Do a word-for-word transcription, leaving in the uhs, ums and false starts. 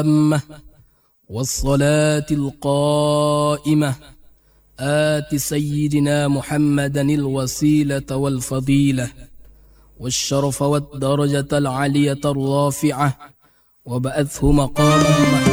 التامة والصلاة القائمة آت سيدنا محمدا الوسيلة والفضيلة والشرف والدرجة العالية الرافعة وبعثه مقاما